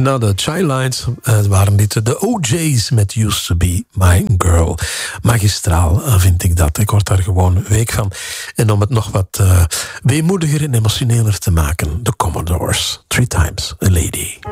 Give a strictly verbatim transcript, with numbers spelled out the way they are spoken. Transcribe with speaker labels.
Speaker 1: En na de Childlines uh, waren dit de O J's met Used to Be My Girl. Magistraal uh, vind ik dat. Ik word daar gewoon week van. En om het nog wat uh, weemoediger en emotioneler te maken, de Commodores. Three Times a Lady.